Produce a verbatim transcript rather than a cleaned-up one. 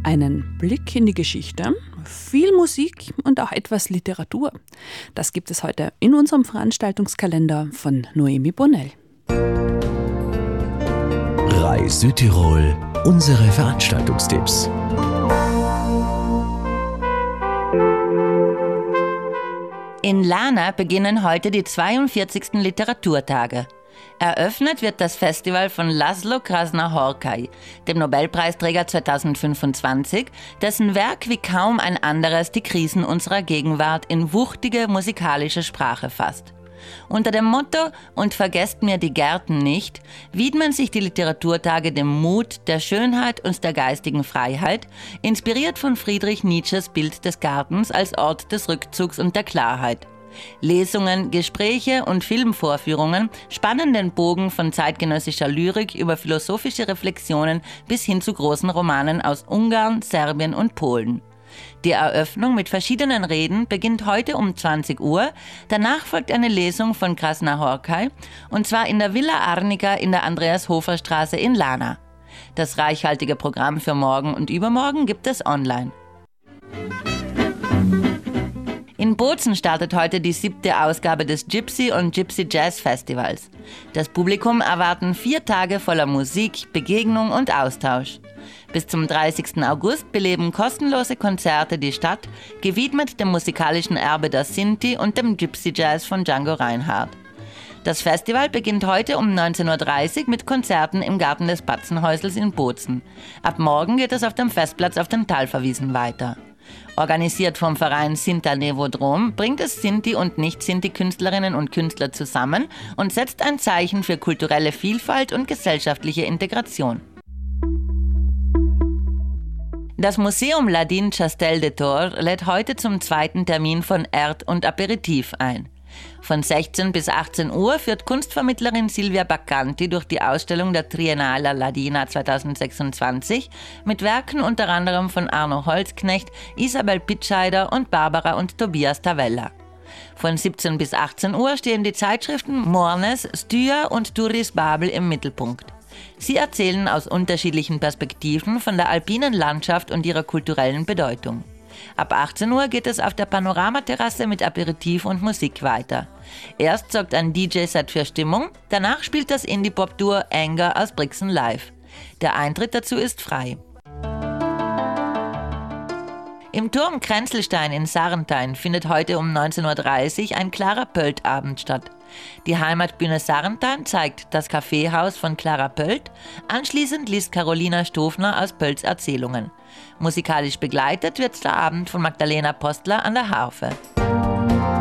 Einen Blick in die Geschichte, viel Musik und auch etwas Literatur. Das gibt es heute in unserem Veranstaltungskalender von Noemi Bonnell. RAI Südtirol, unsere Veranstaltungstipps. In Lana beginnen heute die zweiundvierzigsten Literaturtage. Eröffnet wird das Festival von Laszlo Krasna-Horkai, dem Nobelpreisträger zweitausendfünfundzwanzig, dessen Werk wie kaum ein anderes die Krisen unserer Gegenwart in wuchtige musikalische Sprache fasst. Unter dem Motto »Und vergesst mir die Gärten nicht« widmen sich die Literaturtage dem Mut, der Schönheit und der geistigen Freiheit, inspiriert von Friedrich Nietzsches Bild des Gartens als Ort des Rückzugs und der Klarheit. Lesungen, Gespräche und Filmvorführungen spannen den Bogen von zeitgenössischer Lyrik über philosophische Reflexionen bis hin zu großen Romanen aus Ungarn, Serbien und Polen. Die Eröffnung mit verschiedenen Reden beginnt heute um zwanzig Uhr. Danach folgt eine Lesung von Krasna-Horkai, und zwar in der Villa Arnica in der Andreas-Hofer-Straße in Lana. Das reichhaltige Programm für morgen und übermorgen gibt es online. In Bozen startet heute die siebte Ausgabe des Gypsy und Gypsy Jazz Festivals. Das Publikum erwarten vier Tage voller Musik, Begegnung und Austausch. Bis zum dreißigsten August beleben kostenlose Konzerte die Stadt, gewidmet dem musikalischen Erbe der Sinti und dem Gypsy Jazz von Django Reinhardt. Das Festival beginnt heute um neunzehn Uhr dreißig mit Konzerten im Garten des Batzenhäusels in Bozen. Ab morgen geht es auf dem Festplatz auf den Talverwiesen weiter. Organisiert vom Verein Sinta Nevodrom bringt es Sinti und Nicht-Sinti-Künstlerinnen und Künstler zusammen und setzt ein Zeichen für kulturelle Vielfalt und gesellschaftliche Integration. Das Museum Ladin Chastel de Tor lädt heute zum zweiten Termin von Erd und Aperitif ein. Von sechzehn bis achtzehn Uhr führt Kunstvermittlerin Silvia Baccanti durch die Ausstellung der Triennale Ladina zweitausendsechsundzwanzig mit Werken unter anderem von Arno Holzknecht, Isabel Pitscheider und Barbara und Tobias Tavella. Von siebzehn bis achtzehn Uhr stehen die Zeitschriften Mornes, Stya und Turis Babel im Mittelpunkt. Sie erzählen aus unterschiedlichen Perspektiven von der alpinen Landschaft und ihrer kulturellen Bedeutung. Ab achtzehn Uhr geht es auf der Panoramaterrasse mit Aperitif und Musik weiter. Erst sorgt ein D J-Set für Stimmung, danach spielt das Indie-Pop-Duo Anger aus Brixen live. Der Eintritt dazu ist frei. Im Turm Kränzelstein in Sarntein findet heute um neunzehn Uhr dreißig ein Clara Pölt-Abend statt. Die Heimatbühne Sarntein zeigt das Kaffeehaus von Clara Pölt, anschließend liest Carolina Stofner aus Pölts Erzählungen. Musikalisch begleitet wird der Abend von Magdalena Postler an der Harfe.